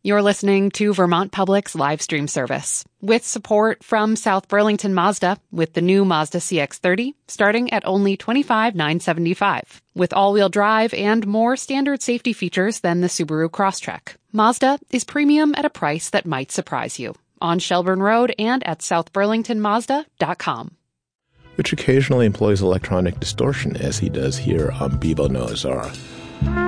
You're listening to Vermont Public's live stream service with support from South Burlington Mazda with the new Mazda CX-30 starting at only $25,975 with all-wheel drive and more standard safety features than the Subaru Crosstrek. Mazda is premium at a price that might surprise you on Shelburne Road and at southburlingtonmazda.com. Which occasionally employs electronic distortion as he does here on Bibo no Azara.